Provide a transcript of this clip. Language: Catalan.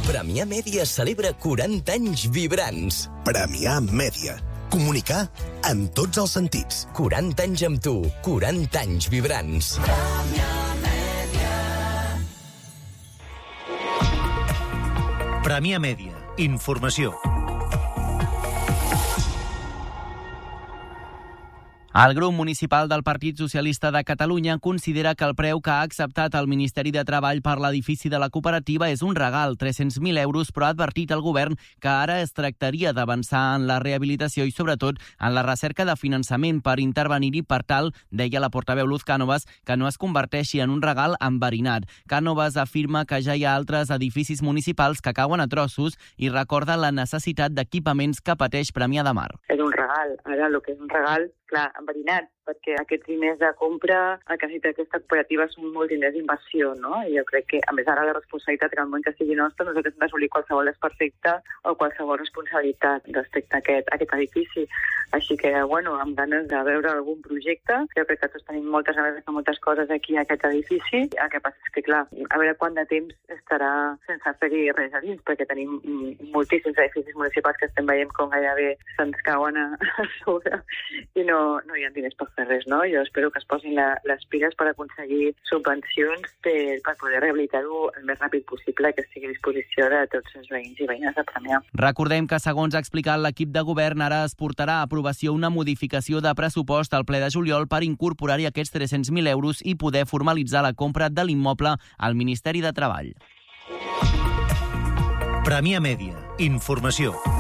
Premià Mèdia celebra 40 anys vibrants. Premià Mèdia. Comunicar en tots els sentits. 40 anys amb tu, 40 anys vibrants. Premià Mèdia. Informació. El grup municipal del Partit Socialista de Catalunya considera que el preu que ha acceptat el Ministeri de Treball per l'edifici de la cooperativa és un regal, 300.000 euros, però ha advertit el govern que ara es tractaria d'avançar en la rehabilitació i, sobretot, en la recerca de finançament per intervenir-hi per tal, deia la portaveu Luz Cánovas, que no es converteixi en un regal enverinat. Cánovas afirma que ja hi ha altres edificis municipals que cauen a trossos i recorda la necessitat d'equipaments que pateix Premià de Mar. És un regal. Ara, el que és un regal, clar, enverinat, perquè aquests diners de compra, el que necessita aquesta cooperativa són molts diners d'inversió, no? I jo crec que, a més, ara la responsabilitat, en el moment que sigui nostra, nosaltres hem d'assolir qualsevol desperfecte o qualsevol responsabilitat respecte a aquest edifici. Així que, bueno, amb ganes de veure algun projecte, jo crec que tots tenim moltes ganes de fer moltes coses aquí a aquest edifici. El que passa és que, clar, a veure quant de temps estarà sense fer-hi res a dins, perquè tenim moltíssims edificis municipals que estem veient com gairebé se'ns cauen a sobre i no hi ha diners per fer res, no? Jo espero que es posin les piles per aconseguir subvencions per poder rehabilitar-ho el més ràpid possible, que estigui a disposició de tots els veïns i veïnes de Premià. Recordem que, segons ha explicat l'equip de govern, ara es portarà a aprovació una modificació de pressupost al ple de juliol per incorporar-hi aquests 300.000 euros i poder formalitzar la compra de l'immoble al Ministeri de Treball. Premià Mèdia. Informació.